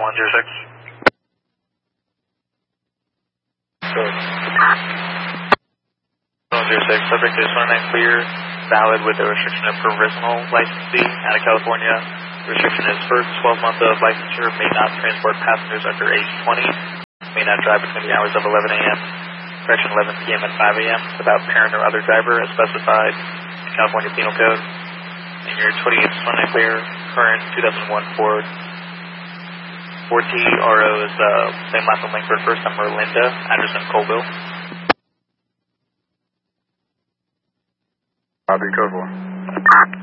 106. Good. 106, subject is 29 clear, valid with the restriction of provisional licensee out of California. Restriction is first 12 months of licensure, may not transport passengers under age 20, may not drive between the hours of 11 a.m. correction 11 p.m. and 5 a.m. without parent or other driver as specified in California Penal Code. And your 28 clear, current 2001 Ford 4T RO is same last name Langford, first number Linda, address in Colville. Copy, code 4.